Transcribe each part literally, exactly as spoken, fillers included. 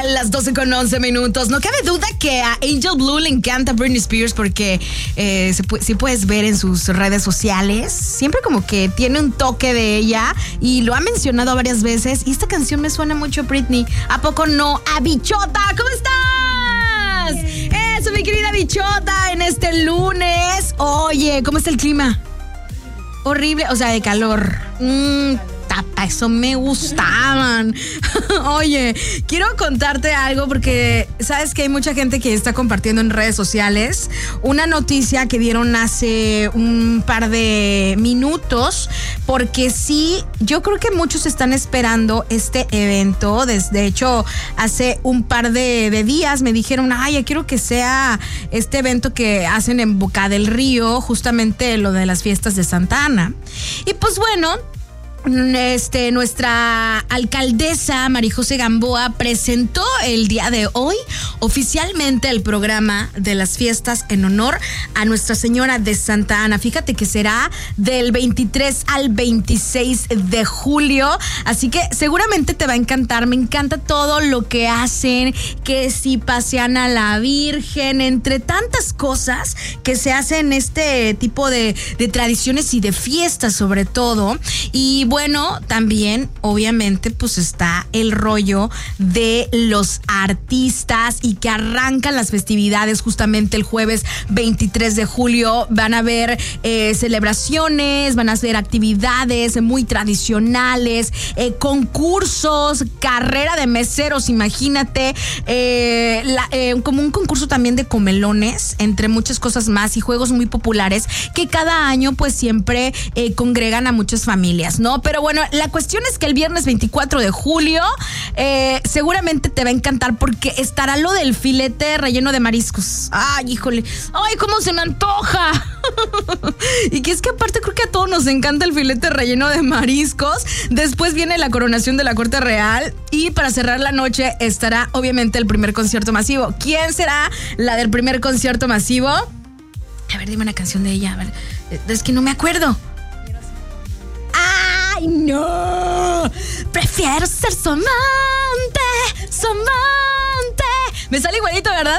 las doce con once minutos. No cabe duda que a Angel Blue le encanta Britney Spears porque eh, si sí puedes ver en sus redes sociales, siempre como que tiene un toque de ella y lo ha mencionado varias veces. Y esta canción me suena mucho a Britney. ¿A poco no? ¡A Bichota! ¿Cómo estás? Eso, mi querida Bichota, en este lunes. Oye, ¿cómo está el clima? Horrible, o sea, de calor. Mmm. Tapa, eso me gustaban. Oye, quiero contarte algo porque sabes que hay mucha gente que está compartiendo en redes sociales una noticia que dieron hace un par de minutos, porque sí, yo creo que muchos están esperando este evento. De hecho, hace un par de, de días me dijeron, ay, yo quiero que sea este evento que hacen en Boca del Río, justamente lo de las fiestas de Santa Ana. Y pues bueno, Este, nuestra alcaldesa María José Gamboa presentó el día de hoy oficialmente el programa de las fiestas en honor a Nuestra Señora de Santa Ana. Fíjate que será del veintitrés al veintiséis de julio, así que seguramente te va a encantar. Me encanta todo lo que hacen, que si pasean a la Virgen, entre tantas cosas que se hacen en este tipo de, de tradiciones y de fiestas sobre todo. Y bueno, también obviamente pues está el rollo de los artistas y que arrancan las festividades justamente el jueves veintitrés de julio. Van a haber eh, celebraciones, van a hacer actividades muy tradicionales, eh, concursos, carrera de meseros, imagínate, eh, la, eh, como un concurso también de comelones, entre muchas cosas más, y juegos muy populares que cada año pues siempre eh, congregan a muchas familias, ¿no? Pero bueno, la cuestión es que el viernes veinticuatro de julio eh, seguramente te va a encantar porque estará lo del filete relleno de mariscos. Ay, híjole, ay, cómo se me antoja. Y que es que aparte creo que a todos nos encanta el filete relleno de mariscos. Después viene la coronación de la Corte Real y para cerrar la noche estará obviamente el primer concierto masivo. ¿Quién será la del primer concierto masivo? A ver, dime una canción de ella. A ver, es que no me acuerdo. ¡Ay, no! Prefiero ser su amante, su amante. Me sale igualito, ¿verdad?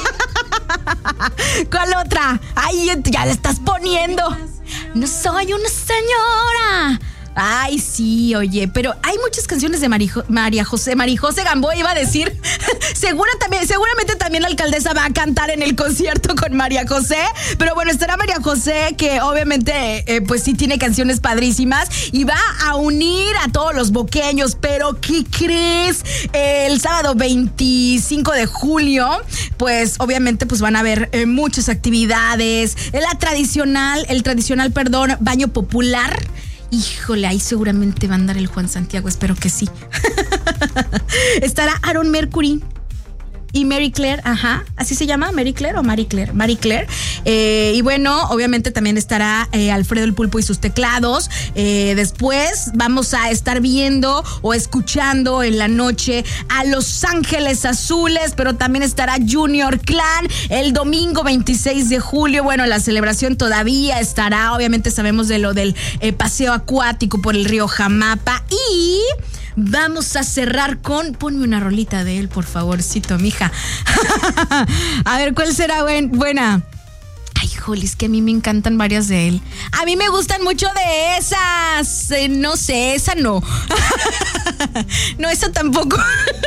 ¿Cuál otra? ¡Ay, ya le estás poniendo! No soy una señora. Ay, sí, oye, pero hay muchas canciones de María María José, María José Gamboa, iba a decir. Segura también, seguramente también la alcaldesa va a cantar en el concierto con María José. Pero bueno, estará María José, que obviamente, eh, pues sí tiene canciones padrísimas y va a unir a todos los boqueños. Pero, ¿qué crees? El sábado veinticinco de julio, pues obviamente, pues van a haber eh, muchas actividades. La tradicional, el tradicional, perdón, baño popular. Híjole, ahí seguramente va a andar el Juan Santiago, espero que sí. Estará Aaron Mercury y Mary Claire, ajá, ¿así se llama? ¿Mary Claire o Marie Claire? Marie Claire. Eh, y bueno, obviamente también estará eh, Alfredo el Pulpo y sus teclados. Eh, después vamos a estar viendo o escuchando en la noche a Los Ángeles Azules, pero también estará Junior Clan el domingo veintiséis de julio. Bueno, la celebración todavía estará, obviamente sabemos de lo del eh, paseo acuático por el río Jamapa y vamos a cerrar con... Ponme una rolita de él, por favorcito, mija. A ver, ¿cuál será buen, buena? Ay, jole, es que a mí me encantan varias de él. A mí me gustan mucho de esas. Eh, no sé, esa no. No, esa tampoco.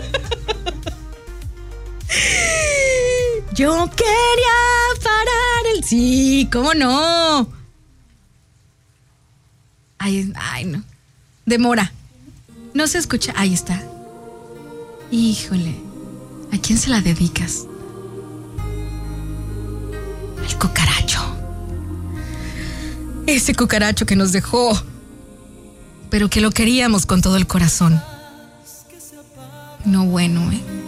Yo quería parar el... Sí, ¿cómo no? Ay, ay, no. Demora. No se escucha. Ahí está. Híjole. ¿A quién se la dedicas? Al cucaracho. Ese cucaracho que nos dejó, pero que lo queríamos con todo el corazón. No, bueno, ¿eh?